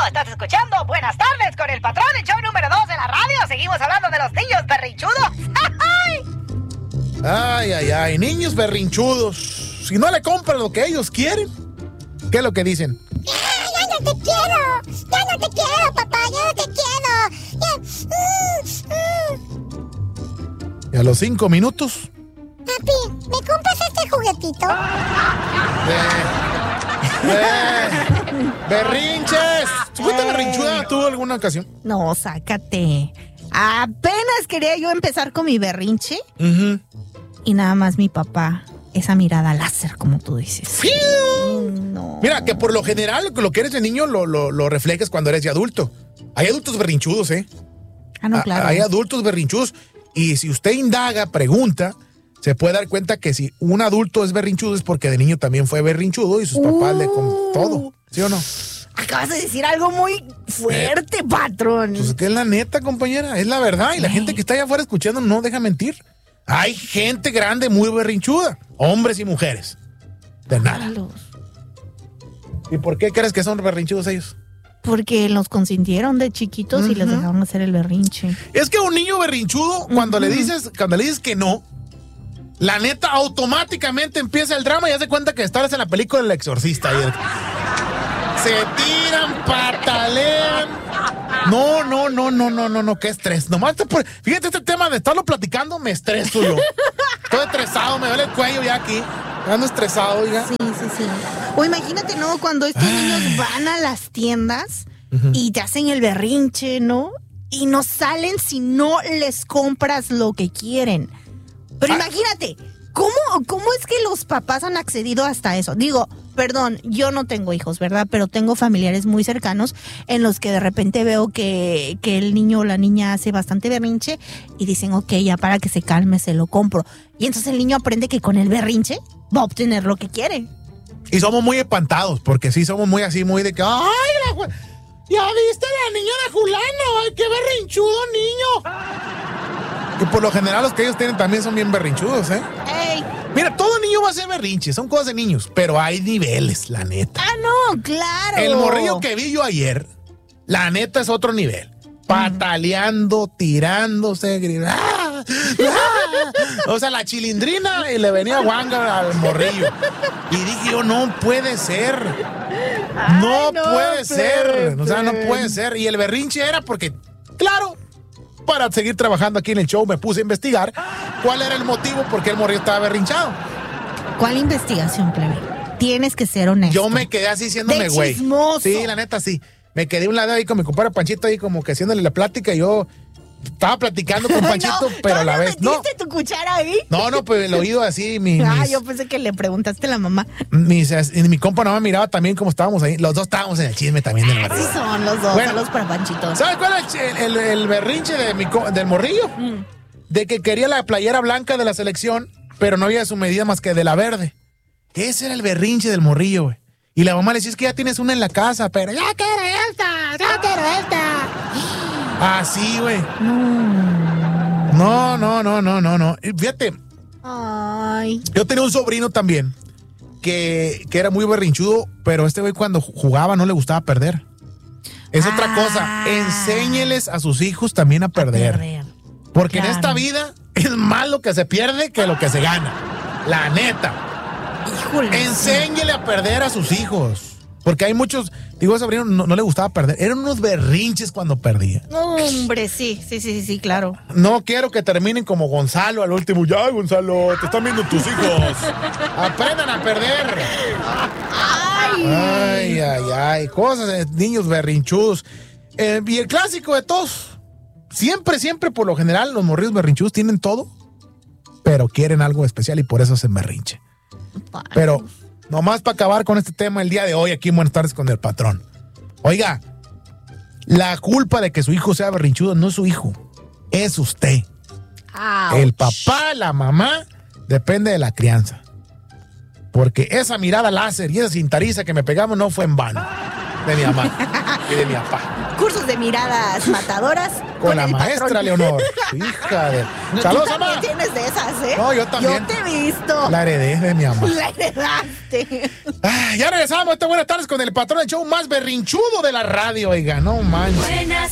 Estás escuchando Buenas Tardes con el Patrón, el show número 2 de la radio. Seguimos hablando de los niños berrinchudos. Ay, niños berrinchudos. Si no le compran lo que ellos quieren, ¿qué es lo que dicen? Ya no te quiero, papá, ya no te quiero. Y a los 5 minutos... Papi, ¿me compras este juguetito? ¡Berrinches! ¿Fuiste berrinchuda tú alguna ocasión? No, sácate. Apenas quería yo empezar con mi berrinche. Y nada más mi papá, esa mirada láser, como tú dices. No. Mira, que por lo general, lo que eres de niño lo reflejas cuando eres de adulto. Hay adultos berrinchudos, ¿eh? No, claro. Hay adultos berrinchudos. Y si usted indaga, pregunta, se puede dar cuenta que si un adulto es berrinchudo es porque de niño también fue berrinchudo y sus papás le con todo. ¿Sí o no? Acabas de decir algo muy fuerte, patrón. Pues que es la neta, compañera. Es la verdad. Y la gente que está allá afuera escuchando no deja mentir. Hay gente grande muy berrinchuda. Hombres y mujeres. De nada. ¿Y por qué crees que son berrinchudos ellos? Porque los consintieron de chiquitos y les dejaron hacer el berrinche. Es que un niño berrinchudo, cuando le dices que no, la neta automáticamente empieza el drama y hace cuenta que estás en la película del Exorcista. Se tiran, patalean. No, qué estrés. Nomás fíjate, este tema de estarlo platicando me estreso yo. Estoy estresado, me duele el cuello ya aquí. Ando estresado, oiga. Sí. O imagínate, ¿no? Cuando estos niños van a las tiendas y te hacen el berrinche, ¿no? Y no salen si no les compras lo que quieren. Pero imagínate, ¿cómo es que los papás han accedido hasta eso? Digo, perdón, yo no tengo hijos, ¿verdad? Pero tengo familiares muy cercanos en los que de repente veo que el niño o la niña hace bastante berrinche y dicen, ok, ya para que se calme se lo compro. Y entonces el niño aprende que con el berrinche va a obtener lo que quiere. Y somos muy espantados, porque sí somos muy así, muy de que, ¡ay, ya viste la niña de fulano! ¡Ay, qué berrinchudo niño! Y por lo general los que ellos tienen también son bien berrinchudos, ¿eh? ¡Ey! Mira, todo niño va a ser berrinche, son cosas de niños, pero hay niveles, la neta. No, claro. El morrillo que vi yo ayer, la neta es otro nivel. Pataleando, tirándose, gritando. O sea, la chilindrina y le venía guanga al morrillo. Y dije yo, no puede ser. No puede ser. O sea, no puede ser. Y el berrinche era porque, claro, para seguir trabajando aquí en el show me puse a investigar cuál era el motivo por qué el morrillo estaba berrinchado. ¿Cuál investigación, plebe? Tienes que ser honesto. Yo me quedé así haciéndome güey. Sí, la neta sí. Me quedé a un lado ahí con mi compadre Panchito ahí como que haciéndole la plática y yo estaba platicando con Panchito, pero a la vez no. ¿Metiste tu cuchara ahí? No, pues el oído así. Yo pensé que le preguntaste a la mamá. Mi compa no me miraba también como estábamos ahí. Los dos estábamos en el chisme también del morrillo. Así son los dos, bueno, saludos para Panchito. ¿Sabes cuál es el berrinche del morrillo? De que quería la playera blanca de la selección, pero no había su medida más que de la verde. Ese era el berrinche del morrillo, güey. Y la mamá le decía, es que ya tienes una en la casa, pero ya quiero esta. Así, güey. No. Fíjate. Ay. Yo tenía un sobrino también que era muy berrinchudo, pero este güey cuando jugaba no le gustaba perder. Es otra cosa. Enséñeles a sus hijos también a perder. Porque claro, en esta vida es más lo que se pierde que lo que se gana. La neta. Híjole. Enséñele a perder a sus hijos. Porque hay muchos, digo, a sobrino no le gustaba perder. Eran unos berrinches cuando perdía. No, hombre, sí, claro. No quiero que terminen como Gonzalo al último. Ya, Gonzalo, te están viendo tus hijos. Aprendan a perder. Ay. Cosas de niños berrinchudos. Y el clásico de todos. Siempre, por lo general, los morrillos berrinchudos tienen todo, pero quieren algo especial y por eso se berrinche. Pero nomás para acabar con este tema el día de hoy aquí en Buenas Tardes con el Patrón. Oiga, la culpa de que su hijo sea berrinchudo no es su hijo, es usted. Ouch. El papá, la mamá, depende de la crianza. Porque esa mirada láser y esa cintariza que me pegamos no fue en vano de mi mamá. y de mi papá. Cursos de miradas matadoras Con la el maestra patrón. Leonor. Hija de... Tú Saludos, también mamá. tienes de esas, ¿eh? No, yo también. Yo te he visto. La heredé de mi mamá. La heredaste. Ya regresamos. Buenas tardes con el patrón del show más berrinchudo de la radio, oiga. No manches.